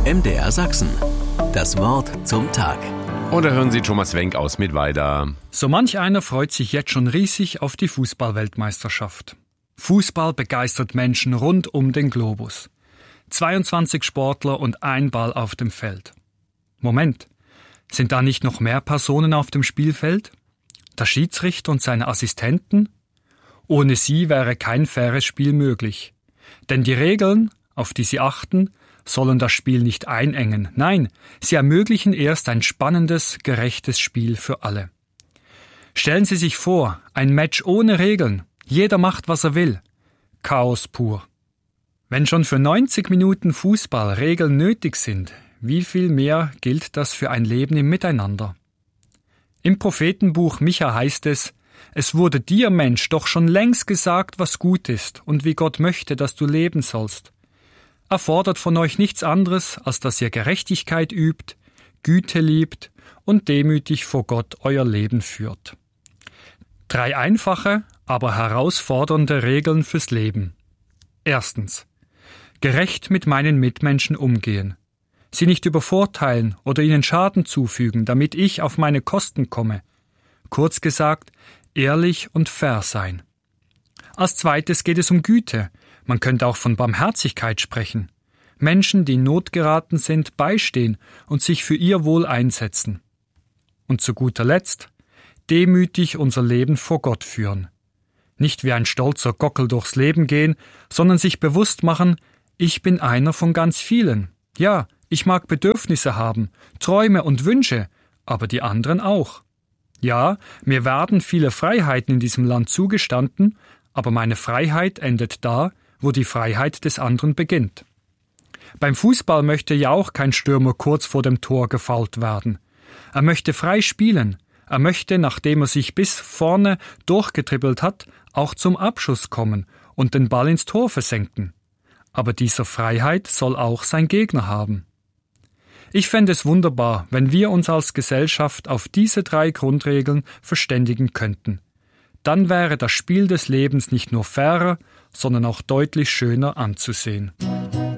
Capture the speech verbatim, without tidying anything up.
M D R Sachsen. Das Wort zum Tag. Und da hören Sie Thomas Wenck aus Mittweida. So manch einer freut sich jetzt schon riesig auf die Fußball-Weltmeisterschaft. Fußball begeistert Menschen rund um den Globus. zweiundzwanzig Sportler und ein Ball auf dem Feld. Moment, sind da nicht noch mehr Personen auf dem Spielfeld? Der Schiedsrichter und seine Assistenten? Ohne sie wäre kein faires Spiel möglich. Denn die Regeln, auf die sie achten, sollen das Spiel nicht einengen. Nein, sie ermöglichen erst ein spannendes, gerechtes Spiel für alle. Stellen Sie sich vor, ein Match ohne Regeln. Jeder macht, was er will. Chaos pur. Wenn schon für neunzig Minuten Fußball Regeln nötig sind, wie viel mehr gilt das für ein Leben im Miteinander? Im Prophetenbuch Micha heißt es: Es wurde dir, Mensch, doch schon längst gesagt, was gut ist und wie Gott möchte, dass du leben sollst. Er fordert von euch nichts anderes, als dass ihr Gerechtigkeit übt, Güte liebt und demütig vor Gott euer Leben führt. Drei einfache, aber herausfordernde Regeln fürs Leben. Erstens: Gerecht mit meinen Mitmenschen umgehen. Sie nicht übervorteilen oder ihnen Schaden zufügen, damit ich auf meine Kosten komme. Kurz gesagt, ehrlich und fair sein. Als zweites geht es um Güte. Man könnte auch von Barmherzigkeit sprechen. Menschen, die in Not geraten sind, beistehen und sich für ihr Wohl einsetzen. Und zu guter Letzt, demütig unser Leben vor Gott führen. Nicht wie ein stolzer Gockel durchs Leben gehen, sondern sich bewusst machen, ich bin einer von ganz vielen. Ja, ich mag Bedürfnisse haben, Träume und Wünsche, aber die anderen auch. Ja, mir werden viele Freiheiten in diesem Land zugestanden, aber meine Freiheit endet da, wo die Freiheit des anderen beginnt. Beim Fußball möchte ja auch kein Stürmer kurz vor dem Tor gefoult werden. Er möchte frei spielen. Er möchte, nachdem er sich bis vorne durchgetribbelt hat, auch zum Abschuss kommen und den Ball ins Tor versenken. Aber dieser Freiheit soll auch sein Gegner haben. Ich fände es wunderbar, wenn wir uns als Gesellschaft auf diese drei Grundregeln verständigen könnten. Dann wäre das Spiel des Lebens nicht nur fairer, sondern auch deutlich schöner anzusehen.